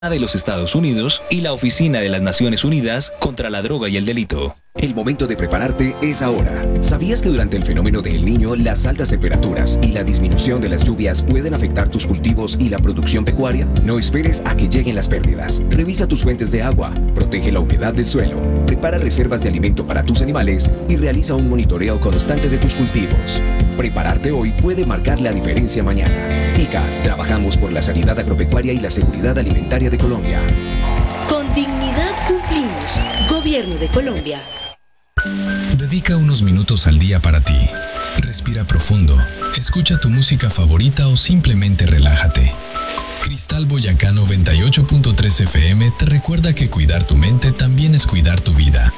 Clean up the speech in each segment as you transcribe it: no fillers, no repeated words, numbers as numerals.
de los Estados Unidos y la Oficina de las Naciones Unidas contra la Droga y el Delito. El momento de prepararte es ahora. ¿Sabías que durante el fenómeno de El Niño, las altas temperaturas y la disminución de las lluvias pueden afectar tus cultivos y la producción pecuaria? No esperes a que lleguen las pérdidas. Revisa tus fuentes de agua, protege la humedad del suelo, prepara reservas de alimento para tus animales y realiza un monitoreo constante de tus cultivos. Prepararte hoy puede marcar la diferencia mañana. ICA, trabajamos por la sanidad agropecuaria y la seguridad alimentaria de Colombia. Con dignidad cumplimos. Gobierno de Colombia. Dedica unos minutos al día para ti. Respira profundo, escucha tu música favorita o simplemente relájate. Cristal Boyacá 98.3 FM te recuerda que cuidar tu mente también es cuidar tu vida.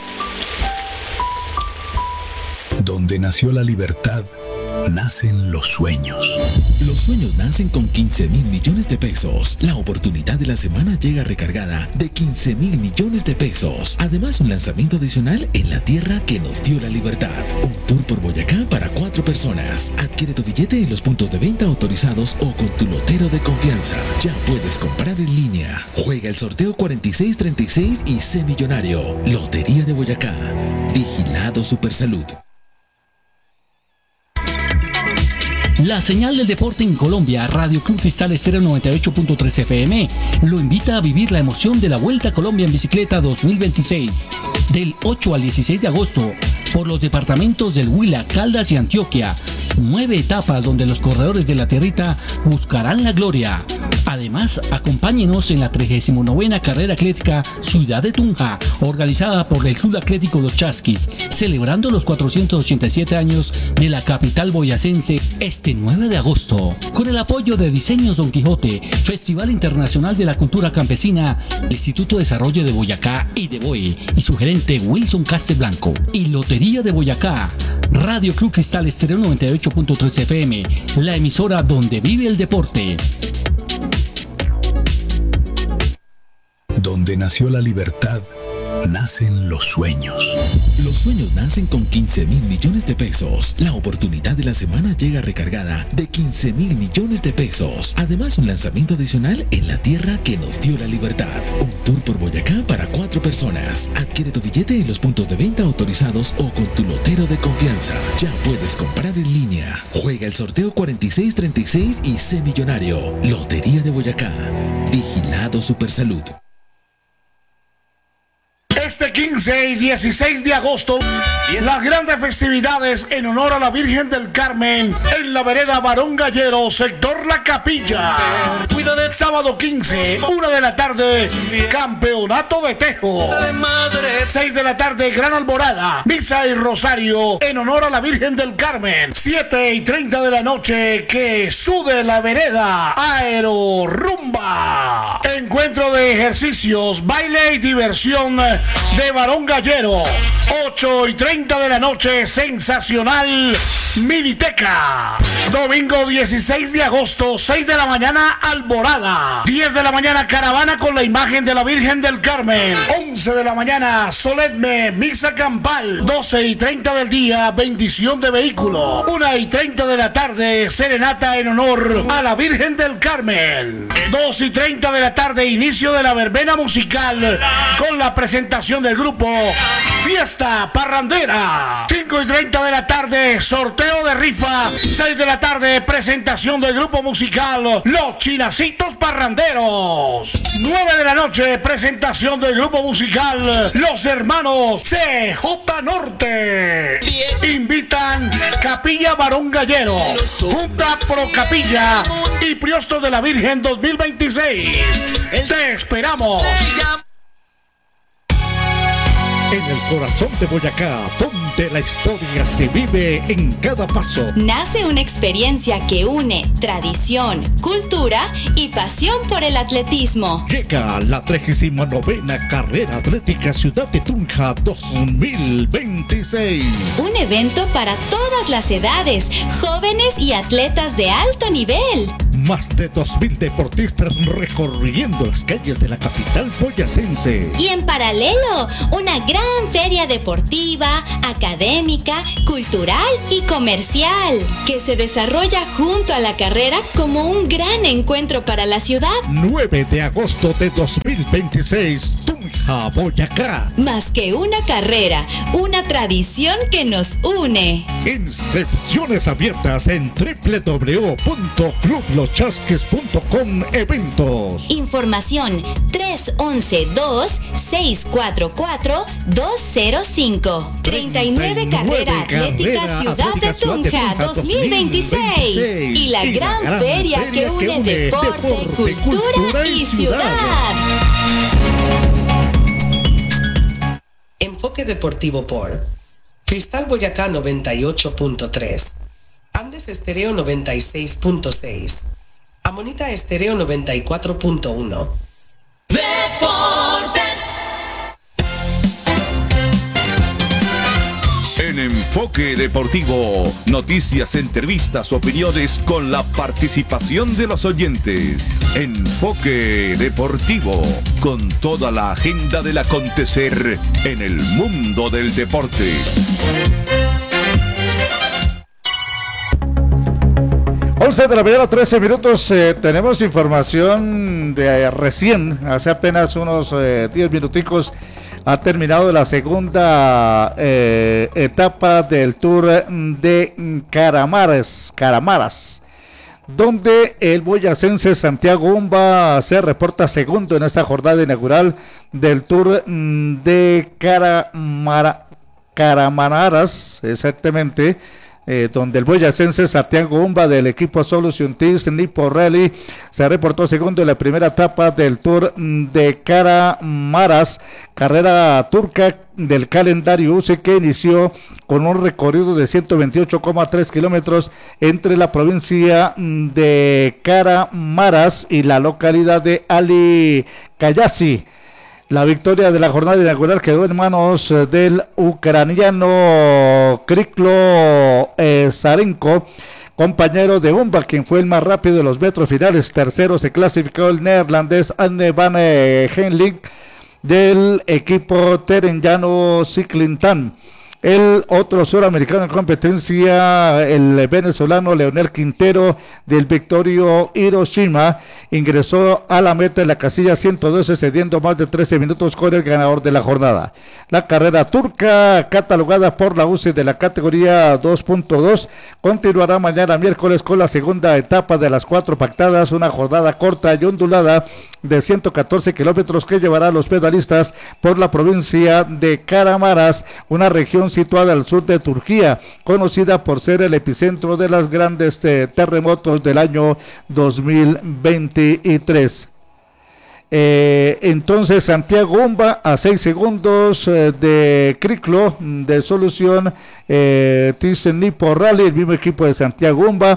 Donde nació la libertad, nacen los sueños. Los sueños nacen con 15,000 millones de pesos. La oportunidad de la semana llega recargada de 15,000 millones de pesos. Además, un lanzamiento adicional en la tierra que nos dio la libertad. Un tour por Boyacá para 4 personas. Adquiere tu billete en los puntos de venta autorizados o con tu lotero de confianza. Ya puedes comprar en línea. Juega el sorteo 4636 y sé millonario. Lotería de Boyacá. Vigilado Supersalud. La señal del deporte en Colombia, Radio Club Cristal Estéreo 98.3 FM, lo invita a vivir la emoción de la Vuelta a Colombia en Bicicleta 2026. Del 8 al 16 de agosto, por los departamentos del Huila, Caldas y Antioquia. 9 etapas donde los corredores de la tierrita buscarán la gloria. Además, acompáñenos en la 39ª Carrera Atlética Ciudad de Tunja, organizada por el Club Atlético Los Chasquis, celebrando los 487 años de la capital boyacense este 9 de agosto, con el apoyo de Diseños Don Quijote, Festival Internacional de la Cultura Campesina, el Instituto de Desarrollo de Boyacá y de BOE, y su gerente Wilson Castelblanco, y Lotería de Boyacá. Radio Club Cristal Estéreo 98.3 FM, la emisora donde vive el deporte. Donde nació la libertad, nacen los sueños. Los sueños nacen con 15,000 millones de pesos. La oportunidad de la semana llega recargada de 15,000 millones de pesos. Además, un lanzamiento adicional en la tierra que nos dio la libertad. Un tour por Boyacá para 4 personas. Adquiere tu billete en los puntos de venta autorizados o con tu lotero de confianza. Ya puedes comprar en línea. Juega el sorteo 4636 y sé millonario. Lotería de Boyacá. Vigilado Supersalud. Este 15 y 16 de agosto, las grandes festividades en honor a la Virgen del Carmen en la vereda Barón Gallero, sector La Capilla. Sábado 15, 1 de la tarde, campeonato de tejo. 6 de la tarde, gran alborada, misa y rosario en honor a la Virgen del Carmen. 7:30 de la noche, que sude la vereda, aerorumba. Encuentro de ejercicios, baile y diversión de Barón Gallero. 8:30 de la noche, sensacional miniteca. Domingo 16 de agosto, 6 de la mañana, alborada. 10 de la mañana, caravana con la imagen de la Virgen del Carmen. 11 de la mañana, solemne misa campal. 12:30 del día, bendición de vehículo. 1:30 de la tarde, serenata en honor a la Virgen del Carmen. 2:30 de la tarde, inicio de la verbena musical con la presentación del grupo Fiesta Parrandera. 5:30 de la tarde, sorteo de rifa. 6 de la tarde, presentación del grupo musical Los Chinacitos Parranderos. 9 de la noche, presentación del grupo musical Los Hermanos CJ Norte. Invitan Capilla Barón Gallero, Junta Pro Capilla y Priosto de la Virgen 2026. Te esperamos. En el corazón de Boyacá, donde la historia se vive en cada paso. Nace una experiencia que une tradición, cultura y pasión por el atletismo. Llega la 39ª Carrera Atlética Ciudad de Tunja 2026. Un evento para todas las edades, jóvenes y atletas de alto nivel. Más de 2,000 deportistas recorriendo las calles de la capital boyacense. Y en paralelo, una gran feria deportiva, académica académica, cultural y comercial, que se desarrolla junto a la carrera como un gran encuentro para la ciudad. 9 de agosto de 2026, Tunja, Boyacá. Más que una carrera, una tradición que nos une. Inscripciones abiertas en www.clubloschasques.com eventos. Información 311-2644-205. 39 Carrera Atlética Ciudad de Tunja 2026. Y la gran feria que une deporte, cultura y ciudad. Enfoque deportivo por Cristal Boyacá 98.3, Andes Estéreo 96.6, Amonita Estéreo 94.1. Deportes. En Enfoque Deportivo, noticias, entrevistas, opiniones con la participación de los oyentes. Enfoque Deportivo, con toda la agenda del acontecer en el mundo del deporte. 11 de la mañana, 13 minutos. Tenemos información de recién, hace apenas unos 10 minuticos. Ha terminado la segunda etapa del Tour de Caramaras, donde el boyacense Santiago Umba se reporta segundo en esta jornada inaugural del Tour de Caramaras, exactamente, donde el boyacense Santiago Umba del equipo Solution Teams Nippo Rally se reportó segundo en la primera etapa del Tour de Caramaras, carrera turca del calendario UCI, que inició con un recorrido de 128,3 kilómetros entre la provincia de Caramaras y la localidad de Ali Kayasi. La victoria de la jornada inaugural quedó en manos del ucraniano Kriklo Zarenko, compañero de Umba, quien fue el más rápido de los metros finales. Tercero se clasificó el neerlandés Anne van Henling del equipo Terengganu Cycling Team. El otro suramericano en competencia, el venezolano Leonel Quintero del Victorio Hiroshima, ingresó a la meta en la casilla 112, cediendo más de 13 minutos con el ganador de la jornada. La carrera turca, catalogada por la UCI de la categoría 2.2, continuará mañana miércoles con la segunda etapa de las 4 pactadas, una jornada corta y ondulada de 114 kilómetros que llevará a los pedalistas por la provincia de Caramaras, una región situada al sur de Turquía, conocida por ser el epicentro de los grandes terremotos del año 2023. Entonces Santiago Umba a 6 segundos de Kriklo de Solución Thyssen Nippo Rally, el mismo equipo de Santiago Umba.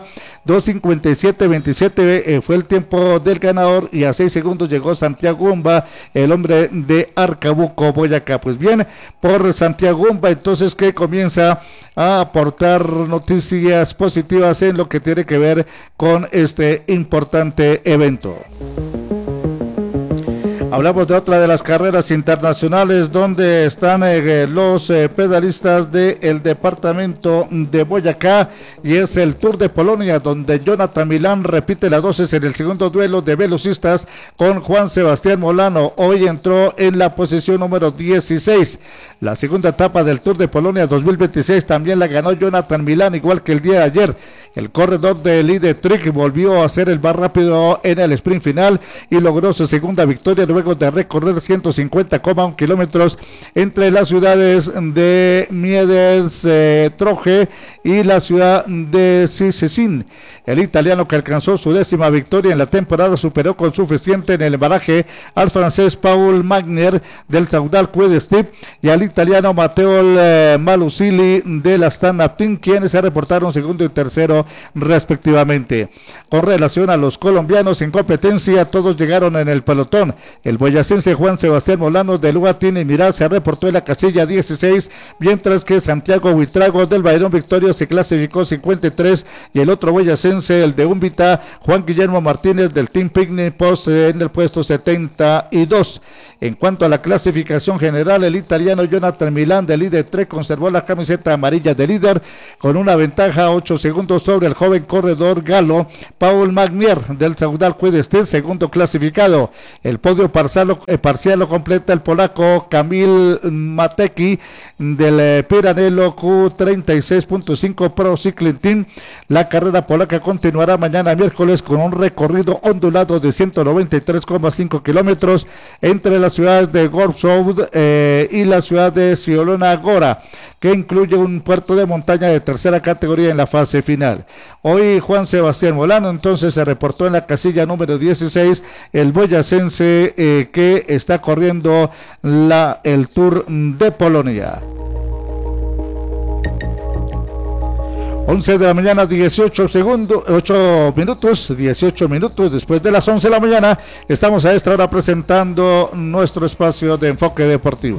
2:57.27 fue el tiempo del ganador, y a 6 segundos llegó Santiago Umba, el hombre de Arcabuco, Boyacá. Pues bien, por Santiago Umba, entonces, que comienza a aportar noticias positivas en lo que tiene que ver con este importante evento. Hablamos de otra de las carreras internacionales donde están los pedalistas del departamento de Boyacá, y es el Tour de Polonia, donde Jonathan Milán repite las dosis en el segundo duelo de velocistas con Juan Sebastián Molano. Hoy entró en la posición número 16. La segunda etapa del Tour de Polonia 2026 también la ganó Jonathan Milán, igual que el día de ayer. El corredor de Lead Trick volvió a ser el más rápido en el sprint final y logró su segunda victoria luego de recorrer 150,1 kilómetros entre las ciudades de Miedes Troje y la ciudad de Szczecin. El italiano, que alcanzó su 10ª victoria en la temporada, superó con suficiente en el embalaje al francés Paul Magnier del Saudal Quick-Step y al italiano Matteo Malusili del Astana Team, quienes se reportaron segundo y tercero respectivamente. Con relación a los colombianos en competencia, todos llegaron en el pelotón. El boyacense Juan Sebastián Molano del Uatin y Mirá se reportó en la casilla 16, mientras que Santiago Huitrago del Bayrón Victorio se clasificó 53, y el otro boyacense boyacense, el de Úmbita, Juan Guillermo Martínez del Team Picnic Post en el puesto 72. En cuanto a la clasificación general, el italiano Jonathan Milán del líder 3 conservó la camiseta amarilla de líder con una ventaja 8 segundos sobre el joven corredor galo Paul Magnier del Saudal Quick-Step, segundo clasificado. El podio parcial lo completa el polaco Kamil Matecki del Piranello Q36.5 Pro Cycling Team. La carrera polaca continuará mañana miércoles con un recorrido ondulado de 193,5 kilómetros entre las ciudades de Gorzow y la ciudad de Zielona Góra, que incluye un puerto de montaña de tercera categoría en la fase final. Hoy Juan Sebastián Molano entonces se reportó en la casilla número 16, el boyacense que está corriendo el Tour de Polonia. 11 de la mañana, 18 minutos después de las 11 de la mañana. Estamos a esta hora presentando nuestro espacio de enfoque deportivo.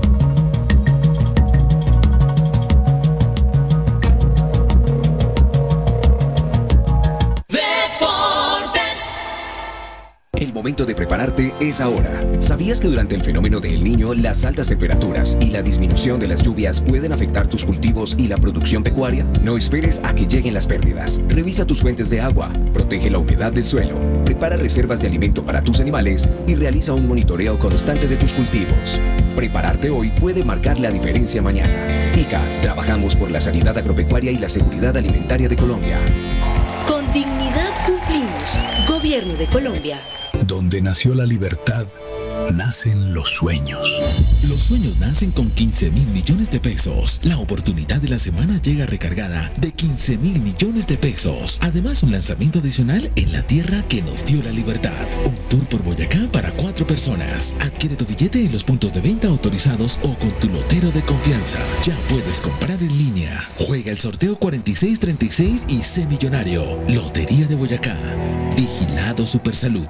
El momento de prepararte es ahora. ¿Sabías que durante el fenómeno de El Niño, las altas temperaturas y la disminución de las lluvias pueden afectar tus cultivos y la producción pecuaria? No esperes a que lleguen las pérdidas. Revisa tus fuentes de agua, protege la humedad del suelo, prepara reservas de alimento para tus animales y realiza un monitoreo constante de tus cultivos. Prepararte hoy puede marcar la diferencia mañana. ICA, trabajamos por la sanidad agropecuaria y la seguridad alimentaria de Colombia. Con dignidad cumplimos. Gobierno de Colombia. Donde nació la libertad, nacen los sueños. Los sueños nacen con 15,000 millones de pesos. La oportunidad de la semana llega recargada de 15,000 millones de pesos. Además, un lanzamiento adicional en la tierra que nos dio la libertad. Un tour por Boyacá para 4 personas. Adquiere tu billete en los puntos de venta autorizados o con tu lotero de confianza. Ya puedes comprar en línea. Juega el sorteo 4636 y sé millonario. Lotería de Boyacá. Vigilado Supersalud.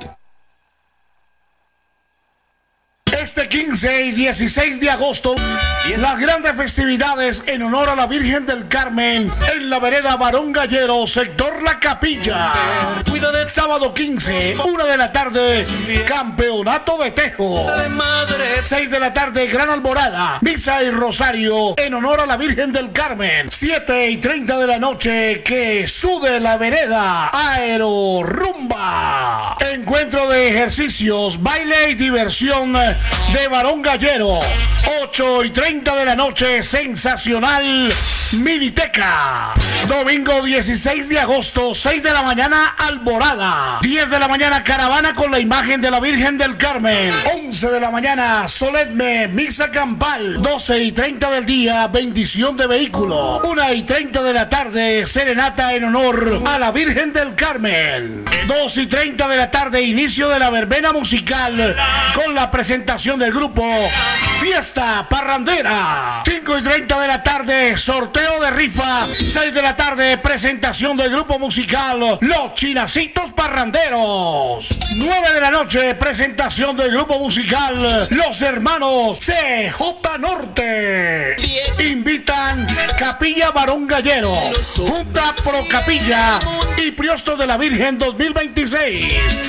Este 15 y 16 de agosto, las grandes festividades en honor a la Virgen del Carmen en la vereda Barón Gallero, sector La Capilla. Sábado 15, 1 de la tarde, campeonato de tejo. 6 de la tarde, gran alborada, misa y rosario en honor a la Virgen del Carmen. 7:30 de la noche, que sude la vereda, aerorumba. Encuentro de ejercicios, baile y diversión de Barón Gallero. 8:30 de la noche, sensacional miniteca. Domingo 16 de agosto, 6 de la mañana, alborada. 10 de la mañana, caravana con la imagen de la Virgen del Carmen. 11 de la mañana, solemne misa campal. 12:30 del día, bendición de vehículo. 1:30 de la tarde, serenata en honor a la Virgen del Carmen. 2:30 de la tarde, inicio de la verbena musical con la presentación del grupo Fiesta Parrandera. 5:30 de la tarde, sorteo de rifa. 6 de la tarde, presentación del grupo musical Los Chinacitos Parranderos. 9 de la noche, presentación del grupo musical Los Hermanos CJ Norte. Invitan Capilla Barón Gallero, Junta Pro Capilla y Priostro de la Virgen 2026.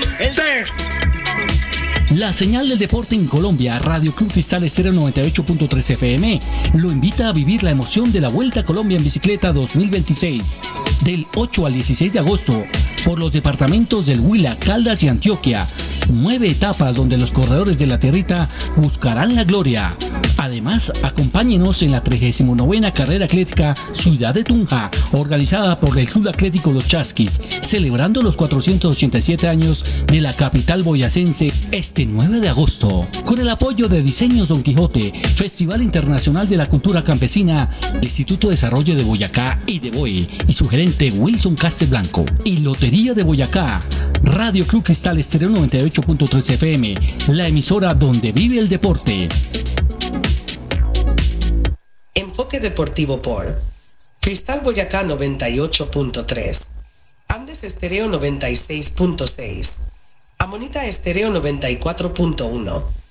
La señal del deporte en Colombia, Radio Club Cristal Estéreo 98.3 FM, lo invita a vivir la emoción de la Vuelta a Colombia en Bicicleta 2026, del 8 al 16 de agosto, por los departamentos del Huila, Caldas y Antioquia. 9 etapas donde los corredores de la tierrita buscarán la gloria. Además, acompáñenos en la 39ª Carrera Atlética Ciudad de Tunja, organizada por el Club Atlético Los Chasquis, celebrando los 487 años de la capital boyacense este 9 de agosto, con el apoyo de Diseños Don Quijote, Festival Internacional de la Cultura Campesina, Instituto de Desarrollo de Boyacá y de BOE, y su gerente Wilson Castelblanco, y Lotería de Boyacá. Radio Club Cristal Estéreo 98.3 FM, la emisora donde vive el deporte. Enfoque deportivo por Cristal Boyacá 98.3, Andes Estéreo 96.6, Amonita Estéreo 94.1.